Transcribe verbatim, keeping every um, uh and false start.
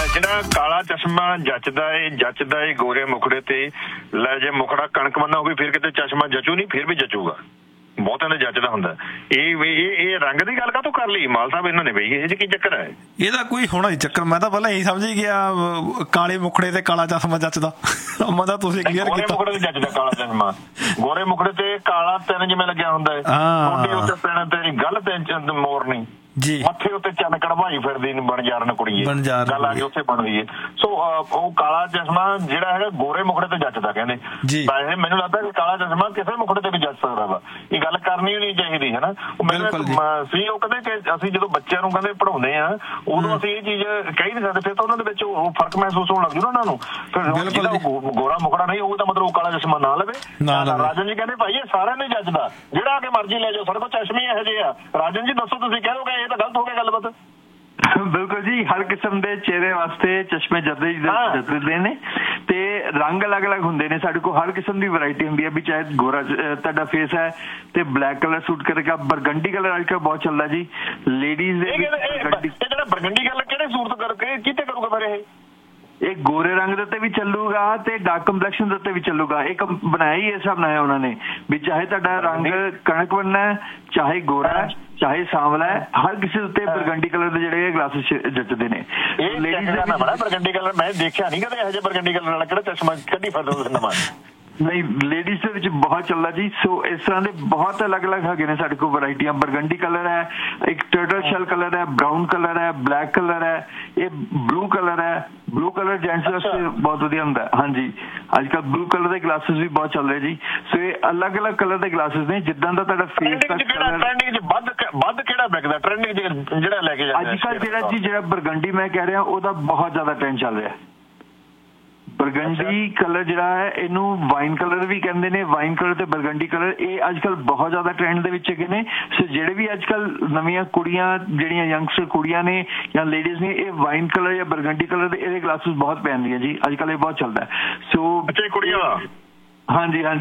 ਜਿਹੜਾ ਕਾਲਾ ਚਸ਼ਮਾ ਜੱਚਦਾ ਏ ਜੱਚਦਾ ਏ ਗੋਰੇ ਮੁਖੜੇ ਤੇ ਲੈ ਜੇ ਮੁਖੜਾ ਕਣਕ ਬੰਨਾ ਹੋਵੇ ਫਿਰ ਕਿਤੇ ਚਸ਼ਮਾ ਜਚੂ ਨਹੀਂ, ਫਿਰ ਵੀ ਜਚੂਗਾ। ਬਹੁਤਾਂ ਦੇ ਜੱਚਦਾ ਹੁੰਦਾ। ਇਹ ਇਹ ਰੰਗ ਦੀ ਗੱਲ ਕਾਹਤੋਂ ਕਰ ਲਈ ਮਾਲ ਸਾਹਿਬ ਇਹਨਾਂ ਨੇ ਬਈ, ਇਹ 'ਚ ਕੀ ਚੱਕਰ ਹੈ? ਇਹਦਾ ਕੋਈ ਹੋਣਾ ਹੀ ਚੱਕਰ, ਮੈਂ ਤਾਂ ਪਹਿਲਾਂ ਇਹੀ ਸਮਝ ਹੀ ਗਿਆ ਕਾਲੇ ਮੁਖੜੇ ਤੇ ਕਾਲਾ ਚਸ਼ਮਾ ਜੱਚਦਾ। ਮੈਂ ਤਾਂ ਤੁਸੀਂ ਕਲੀਅਰ ਕੀਤਾ ਮੁਖੜੇ ਤੇ ਜੱਚਦਾ ਕਾਲਾ ਚਸ਼ਮਾ, ਗੋਰੇ ਮੁਖੜੇ ਤੇ ਕਾਲਾ ਤਿੰਨ ਜਿਵੇਂ ਲੱਗਿਆ ਹੁੰਦਾ ਹੈ, ਟੋਡੀ ਉੱਤੇ ਪੈਣਾ ਤੇਰੀ ਗੱਲ ਤੇ ਮੋਰਨੀ ਜੀ, ਮੱਥੇ ਉੱਤੇ ਚੰਨ ਕਢਵਾਈ ਫਿਰਦੀ ਬਣਜਾਰਨ ਕੁੜੀਏ, ਗੱਲ ਆ ਗਈ ਉੱਥੇ ਬਣ ਗਈ। ਸੋ ਉਹ ਕਾਲਾ ਚਸ਼ਮਾ ਜਿਹੜਾ ਹੈਗਾ ਗੋਰੇ ਮੁਖੜੇ ਤੇ ਜੱਚਦਾ ਕਹਿੰਦੇ। ਵੈਸੇ ਮੈਨੂੰ ਲੱਗਦਾ ਕਿ ਕਾਲਾ ਚਸ਼ਮਾ ਕਿਸੇ ਮੁਖੜੇ ਤੇ ਵੀ ਜੱਚ ਸਕਦਾ ਵਾ। ਇਹ ਗੱਲ ਕਰਨੀ ਨਹੀਂ ਚਾਹੀਦੀ ਹੈ ਨਾ। ਮੈਨੂੰ ਸੀ ਉਹ ਕਹਿੰਦੇ ਕਿ ਅਸੀਂ ਜਦੋਂ ਬੱਚਿਆਂ ਨੂੰ ਕਹਿੰਦੇ ਪੜ੍ਹਾਉਂਦੇ ਆ ਉਦੋਂ ਅਸੀਂ ਇਹ ਚੀਜ਼ ਕਹਿ ਨਹੀਂ ਸਕਦੇ, ਫਿਰ ਤਾਂ ਉਹਨਾਂ ਦੇ ਵਿੱਚ ਉਹ ਫਰਕ ਮਹਿਸੂਸ ਹੋਣ ਲੱਗ ਜੂ ਨਾ ਉਹਨਾਂ ਨੂੰ। ਫਿਰ ਜਿਹਦਾ ਗੋਰਾ ਮੁਖੜਾ ਨਹੀਂ ਉਹਦਾ ਮਤਲਬ ਉਹ ਕਾਲਾ ਚਸ਼ਮਾ ਨਾ ਲਵੇ। ਰਾਜਨ ਜੀ ਕਹਿੰਦੇ ਭਾਈ ਇਹ ਸਾਰਿਆਂ ਨੂੰ ਜੱਚਦਾ, ਜਿਹੜਾ ਆ ਕੇ ਮਰਜ਼ੀ ਲੈ ਜਾਓ, ਸਾਡੇ ਕੋਲ ਚਸ਼ਮੇ ਇਹੋ ਜਿਹੇ ਆ। ਰਾਜਨ ਜੀ ਦੱਸੋ, ਤੁਸੀਂ ਕਹਿ ਦੋਗੇ ਇਹ ਤਾਂ ਗਲਤ ਹੋ ਗਿਆ ਗੱਲਬਾਤ? ਬਿਲਕੁਲ ਜੀ, ਹਰ ਕਿਸਮ ਦੇ ਚਿਹਰੇ ਵਾਸਤੇ ਚਸ਼ਮੇ ਜੱਦੇ ਜੱਦੇ ਨੇ ਤੇ ਰੰਗ ਅਲੱਗ ਅਲੱਗ ਹੁੰਦੇ ਨੇ। ਸਾਡੇ ਕੋਲ ਹਰ ਕਿਸਮ ਦੀ ਵੈਰਾਈਟੀ ਹੁੰਦੀ ਹੈ, ਵੀ ਚਾਹੇ ਗੋਰਾ ਤੁਹਾਡਾ ਫੇਸ ਹੈ ਤੇ ਬਲੈਕ ਕਲਰ ਸੂਟ ਕਰੇਗਾ। ਬਰਗੰਡੀ ਕਲਰ ਅੱਜ ਕੱਲ੍ਹ ਬਹੁਤ ਚੱਲਦਾ ਜੀ ਲੇਡੀਜ਼ ਦੇ। ਜਿਹੜਾ ਬਰਗੰਡੀ ਕਲਰ ਕਿਹੜੇ ਸੂਟ ਕਰਕੇ ਕਿਤੇ ਕਰੂਗਾ ਫਿਰ ਇਹ? ਇਹ ਗੋਰੇ ਰੰਗ ਦੇ ਉੱਤੇ ਵੀ ਚੱਲੂਗਾ ਤੇ ਡਾਰਕ ਕੰਪਲੈਕਸ਼ਨ ਦੇ ਉੱਤੇ ਵੀ ਚੱਲੂਗਾ। ਇਹ ਬਣਾਇਆ ਹੀ ਇਸ ਹਿਸਾਬ ਨਾਲ ਹੈ ਉਹਨਾਂ ਨੇ, ਵੀ ਚਾਹੇ ਤੁਹਾਡਾ ਰੰਗ ਕਣਕ ਬਣਨਾ ਹੈ, ਚਾਹੇ ਗੋਰਾ, ਚਾਹੇ ਸਾਂਵਲਾ ਹੈ, ਹਰ ਕਿਸੇ ਉੱਤੇ ਬਰਗੰਡੀ ਕਲਰ ਦੇ ਜਿਹੜੇ ਗਲਾਸਿਸ ਜੱਚਦੇ ਨੇ। ਇਹ ਲੇਡੀਜ਼ ਦਾ ਬੜਾ ਬਰਗੰਡੀ ਕਲਰ ਮੈਂ ਦੇਖਿਆ ਨਹੀਂ ਕਦੇ ਇਹੋ ਜਿਹੇ ਬਰਗੰਡੀ ਕਲਰ ਵਾਲਾ ਕਿਹੜਾ ਚਸ਼ਮਾ ਕੱਢੀ ਫਿਰਦਾ ਨਵਾਂ। ਨਹੀਂ, ਲੇਡੀਜ਼ ਦੇ ਵਿੱਚ ਬਹੁਤ ਚੱਲਦਾ ਜੀ। ਸੋ ਇਸ ਤਰ੍ਹਾਂ ਦੇ ਬਹੁਤ ਅਲੱਗ ਅਲੱਗ ਹੈਗੇ ਨੇ ਸਾਡੇ ਕੋਲ ਵੈਰਾਈਟੀਆਂ। ਬਰਗੰਡੀ ਕਲਰ ਹੈ, ਇੱਕ ਟਰਟਲ ਸ਼ੈਲ ਕਲਰ ਹੈ, ਬਰਾਊਨ ਕਲਰ ਹੈ, ਬਲੈਕ ਕਲਰ ਹੈ, ਇਹ ਬਲੂ ਕਲਰ ਹੈ। ਬਲੂ ਕਲਰ ਜੈਂਟਸ ਵਾਸਤੇ ਬਹੁਤ ਵਧੀਆ ਹੁੰਦਾ। ਹਾਂਜੀ, ਅੱਜ ਕੱਲ੍ਹ ਬਲੂ ਕਲਰ ਦੇ ਗਲਾਸਿਸ ਵੀ ਬਹੁਤ ਚੱਲ ਰਹੇ ਜੀ। ਸੋ ਇਹ ਅਲੱਗ ਅਲੱਗ ਕਲਰ ਦੇ ਗਲਾਸਿਸ ਨੇ, ਜਿੱਦਾਂ ਦਾ ਤੁਹਾਡਾ ਫੇਸ ਦਾ ਕਲਰ। ਟ੍ਰੈਂਡਿੰਗ 'ਚ ਵੱਧ ਵੱਧ ਕਿਹੜਾ ਵਿਕਦਾ ਟ੍ਰੈਂਡਿੰਗ ਜਿਹੜਾ ਲੈ ਕੇ ਜਾਂਦੇ ਅੱਜ ਕੱਲ੍ਹ? ਜਿਹੜਾ ਜੀ ਜਿਹੜਾ ਬਰਗੰਡੀ ਮੈਂ ਕਹਿ ਰਿਹਾ ਉਹਦਾ ਬਹੁਤ ਜ਼ਿਆਦਾ ਟ੍ਰੈਂਡ ਚੱਲ ਰਿਹਾ। ਬਰਗੰਡੀ ਕਲਰ ਜਿਹੜਾ ਹੈ ਇਹਨੂੰ ਵਾਈਨ ਕਲਰ ਵੀ ਕਹਿੰਦੇ ਨੇ। ਵਾਈਨ ਕਲਰ ਤੇ ਬਰਗੰਡੀ ਕਲਰ ਇਹ ਅੱਜ ਕੱਲ੍ਹ ਬਹੁਤ ਜ਼ਿਆਦਾ ਟ੍ਰੈਂਡ ਦੇ ਵਿੱਚ ਹੈਗੇ ਨੇ। ਸੋ ਜਿਹੜੇ ਵੀ ਅੱਜ ਕੱਲ੍ਹ ਨਵੀਆਂ ਕੁੜੀਆਂ ਜਿਹੜੀਆਂ ਯੰਗਸਟਰ ਕੁੜੀਆਂ ਨੇ ਜਾਂ ਲੇਡੀਜ਼ ਨੇ, ਇਹ ਵਾਈਨ ਕਲਰ ਜਾਂ ਬਰਗੰਡੀ ਕਲਰ ਦੇ ਇਹਦੇ ਗਲਾਸਿਸ ਬਹੁਤ ਪਹਿਨਦੀਆਂ ਜੀ। ਅੱਜ ਕੱਲ੍ਹ ਇਹ ਬਹੁਤ ਚੱਲਦਾ। ਸੋ ਕੁੜੀਆਂ, ਹਾਂਜੀ ਹਾਂਜੀ।